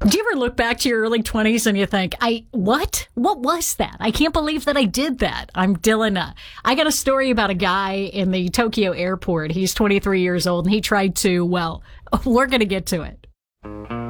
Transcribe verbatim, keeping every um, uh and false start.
Do you ever look back to your early twenties and you think, I, what? What was that? I can't believe that I did that. I'm Dylan. Uh, I got a story about a guy in the Tokyo airport. He's twenty-three years old and he tried to, well, we're going to get to it.